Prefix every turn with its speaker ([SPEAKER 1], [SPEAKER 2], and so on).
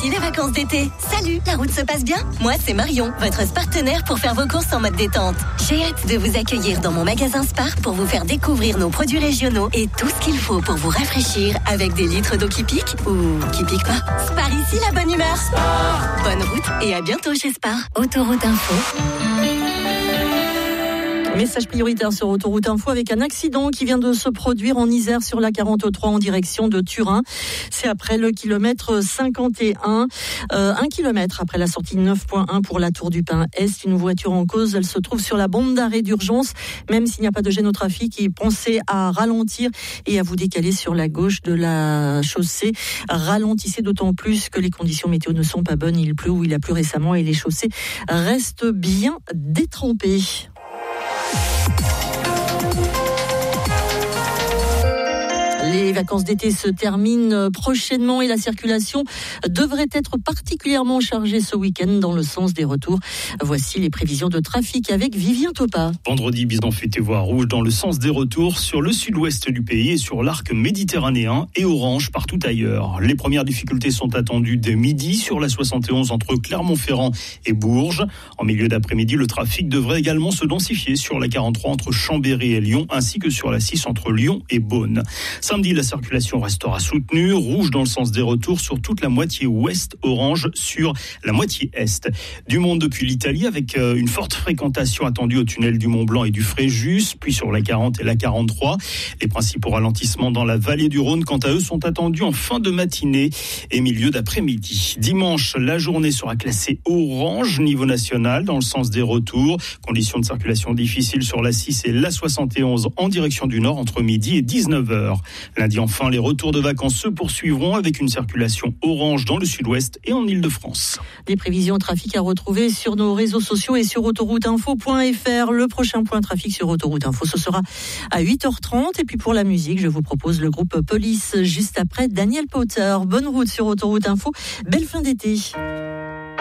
[SPEAKER 1] Voici les vacances d'été. Salut, la route se passe bien? Moi, c'est Marion, votre partenaire pour faire vos courses en mode détente. J'ai hâte de vous accueillir dans mon magasin Spar pour vous faire découvrir nos produits régionaux et tout ce qu'il faut pour vous rafraîchir avec des litres d'eau qui piquent ou qui piquent pas. Spar ici, la bonne humeur. Spar. Bonne route et à bientôt chez Spar. Autoroute Info.
[SPEAKER 2] Message prioritaire sur Autoroute Info avec un accident qui vient de se produire en Isère sur la 43 en direction de Turin. C'est après le kilomètre 51. 1 kilomètre après la sortie 9.1 pour la Tour du Pin Est. Une voiture en cause, elle se trouve sur la bande d'arrêt d'urgence. Même s'il n'y a pas de gêne au trafic, pensez à ralentir et à vous décaler sur la gauche de la chaussée. Ralentissez d'autant plus que les conditions météo ne sont pas bonnes. Il pleut ou il a plu récemment et les chaussées restent bien détrempées. Les vacances d'été se terminent prochainement et la circulation devrait être particulièrement chargée ce week-end dans le sens des retours. Voici les prévisions de trafic avec Vivien Topa.
[SPEAKER 3] Vendredi, bison futé voie rouge dans le sens des retours sur le sud-ouest du pays et sur l'arc méditerranéen et orange partout ailleurs. Les premières difficultés sont attendues dès midi sur la 71 entre Clermont-Ferrand et Bourges. En milieu d'après-midi, le trafic devrait également se densifier sur la 43 entre Chambéry et Lyon ainsi que sur la 6 entre Lyon et Beaune. Samedi, la circulation restera soutenue, rouge dans le sens des retours sur toute la moitié ouest, orange sur la moitié est. Du monde depuis l'Italie avec une forte fréquentation attendue au tunnel du Mont-Blanc et du Fréjus, puis sur la 40 et la 43. Les principaux ralentissements dans la vallée du Rhône, quant à eux, sont attendus en fin de matinée et milieu d'après-midi. Dimanche, la journée sera classée orange niveau national dans le sens des retours. Conditions de circulation difficiles sur la 6 et la 71 en direction du nord entre midi et 19h. Lundi, enfin, les retours de vacances se poursuivront avec une circulation orange dans le sud-ouest et en Île-de-France.
[SPEAKER 2] Des prévisions trafic à retrouver sur nos réseaux sociaux et sur autorouteinfo.fr. Le prochain point trafic sur Autoroute Info, ce sera à 8h30. Et puis pour la musique, je vous propose le groupe Police juste après Daniel Powter. Bonne route sur Autoroute Info. Belle fin d'été.